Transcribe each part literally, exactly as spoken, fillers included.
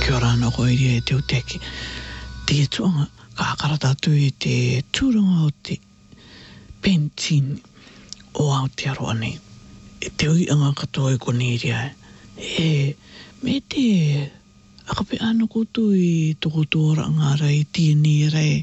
kia ora ana koe ria e te uteki. Te tuanga ka akara tātou i te tūranga o te pentin o Aotearoa nei. E te ui anga katoa i kone ria e me te akape ana koutou i toko tōra ngāra i tieni rei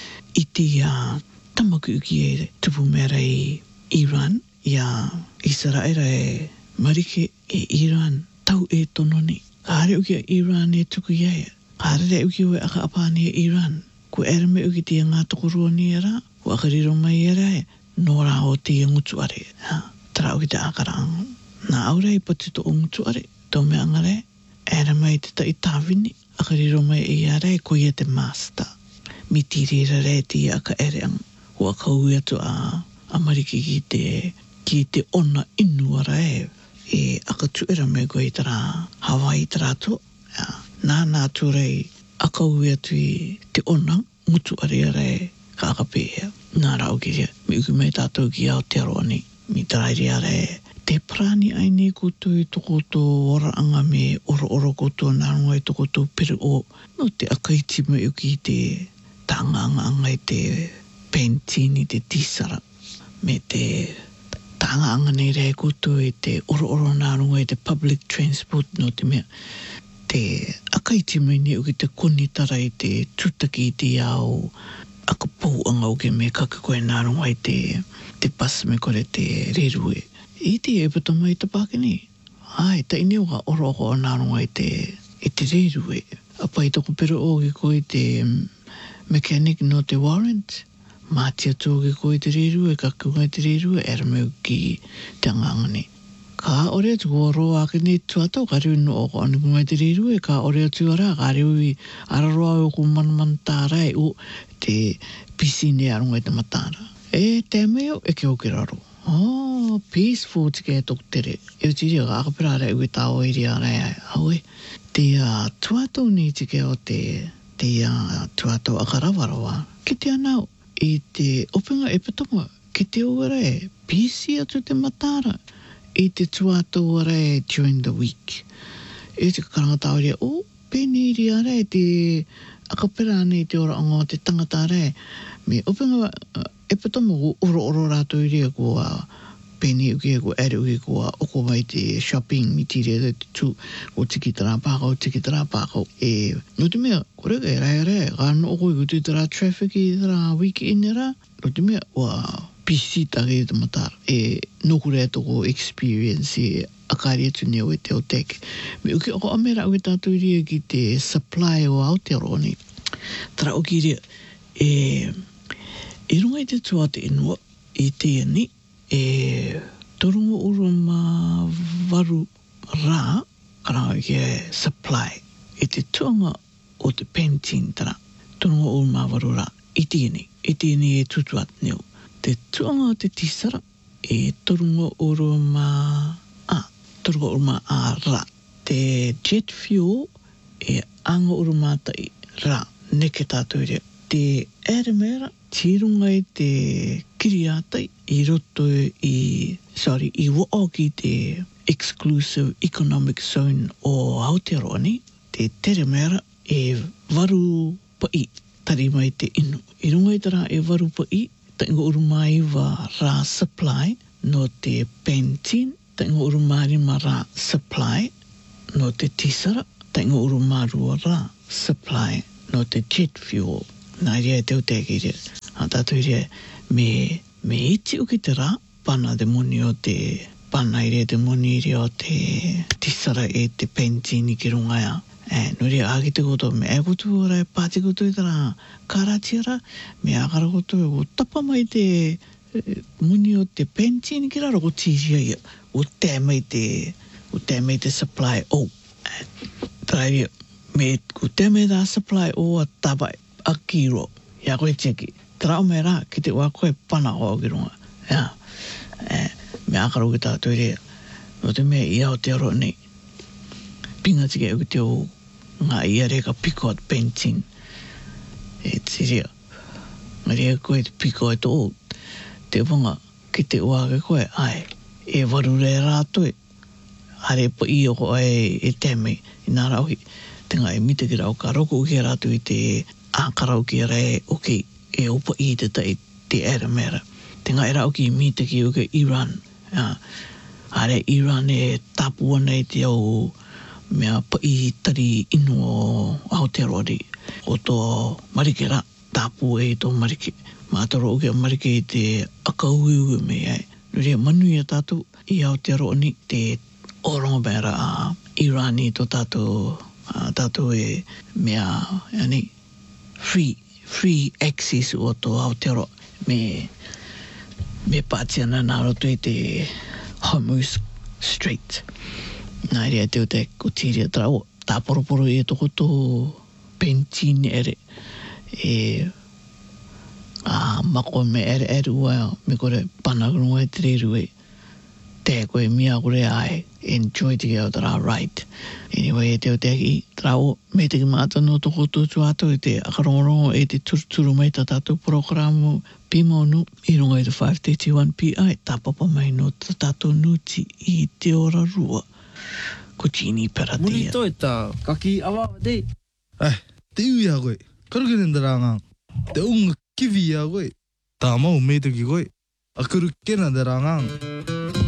i te uh, tamaku uki e tupu mera i Iran ia Israel e marike e Iran tau e tono ni. Ka hare uki a Iran e tuku iai. Ka hare uki ue aka apane e Iran. Ko ere me uki te ngā tokorua ni era. Ko akariro mai era e nora o te ngutu are. Tara uki te akaranga. Nā aura i patito o ngutu are. Tau me angare. Ere mai te ta i tāwini. Akariro mai e ara e ko ia te master. Mi tirira re te aka ere ang. Ko aka ui atu a, a mariki ki te, ki te ona inu ara e. E aka tuera me koe i tara Hawaii tara to. Ja. Nā nā tu rei aka ui atu i te ona. Mutu are ara e ka aka pēhea. Nā rau ki rea. Mi uki mai tātou ki Aotearoa ni. Mi tarairi ara e. Te prani aine koutou i toko tō ora anga me oro oro koutou nā runga i toko tō pere o. No te akaiti me uki te tanga anga anga i te pentini te tisara. Me te tanga anga nei rei koutou i te oro oro nā runga i te public transport no te mea. Te akaiti me ne uki te konitara i te tutaki i te ao aka pou anga uke me kaka koe nā runga i te, te pas me kore te rerue. I te e puta mai te pākeni. Ai, ta ine o ka oro oko o nā runga i te, i te rerue. Apa i toko pero o ki koe te mechanic no te warrant. Mātia tō ki koe te rerue, kaka koe te rerue, ere meu ki te angangani. Ka ore atu ko roa ake nei tuatau, ka riu no oko anu kumai te rerue, ka ore atu ara, ka riu i araroa o ku manman tārai o te pisine arunga i te matara. E te meo e ke oki raro. Oh, peaceful te kei tok tere. E uti ria ka akapira ara ui tāo i ria rai aue. Te uh, tuatau ni te kei o te, te uh, tuatau akarawarawa. Ki te anau, i te openga e patonga, ki te ora e pisi atu te matara. I te tuatau ara e during the week. E te karangatau ria, o, pēni ria ara e te akapira nei te ora anga o te tangata ara e. Me openga uh, e patonga ko oro oro rātou ria ko a uh, pēni uki e ko ere uki ko a oko mai te shopping mi tiri e te tū o tiki tara pākau, tiki tara pākau. E no te mea, kore ka e rai rai, ka no oko i kutu tara traffic i tara weekend era. No te mea, wa pisi take i te matara. E no kure toko experience e akari atu neo e te o teke. Me uki oko amera uki tātou ria ki te supply o Aotearoa ni. Tara uki ria, e i runga i te tua te inua, i te ani, e torunga uru ma varu rā, karanga ki e supply, i te tuanga o te pentin tara, torunga uru ma varu rā, i te ani, i te ani e tutuat neo. Te tuanga o te tisara, e torunga uru ma, ah, torunga uru ma a rā. Te jet fuel, e anga uru ma tai rā, neke tātou rea. Te ere mera, tirunga i te kiriatai, i roto i, sorry, i wao ki te exclusive economic zone o Aotearoa ni, te tere mera e varu pai, tari mai te inu. I runga i tara e varu pai, ta ingo urumai wa rā supply, no te pentin, ta ingo urumari ma rā supply, no te tisara, ta ingo urumarua rā supply, no te jet fuel. Nā rea te uteki rea. A tātou rea, me, me iti uki te rā, pana te moni o te, pana i rea te moni rea o te tisara e te pentini ki runga ia. E, no rea agi te koto, me e koto ora e pāti koto i tara karati ara, me akara koto e ko tapa mai te e, moni o te pentini ki raro ko tīria ia. O te mai te, o te mai te supply o. E, tara rea, me ko te mai ta supply o a tapai. A kiro, ia koe teki. Trao me rā, ki te ua koe pana hoa ki runga. Ia, e, me akaro ki tātou rea. No te mea i Aotearoa nei. Pinga tiki au ki te o ngā ia rea ka piko at pentin. E te rea. Ngā rea koe te piko e tō. Te wanga, ki te ua ke koe, ai, e waru rea rātoi. hare po i o ko e, e teme i nā rauhi te ngai mita ki rau ka roko uke ratu i te ākarau ki re uke e upa i te tai te era mera te ngai rau ki mita ki uke Iran uh, hare Iran e tapua nei te au mea pa i tari inu o Aotearoa o tō marikera tapu e tō marike mātaro uke marike i te akauiu me ai nuri manu ia tātou i Aotearoa ni te orongo bera a Iran i tō tātou uh, tātou e mea yani, free free access o tō Aotearoa me me pātiana nā roto i te Hormuz Strait nā rea te o te kutiria trao tā poroporo e toko tō Pentin ere e a mako me ere ere ua me kore panagrunga e tere e te koe mia kore ai enjoy te kia o tara right anyway e te o te aki trao me te ki maata no toko tō tuato e te akarongorongo e te turuturu mai ta tātou programo pimo nu i runga i te five thirty-one P I tā papa mai no ta tātou nuti i te ora rua ko Chini Peratia. Muni to e tā kaki awa de. Eh, te ui a koe. Karuke nenda rāngang. Te unga kiwi a koe. Tā mau me te ki koe. A kuru kena de rāngang.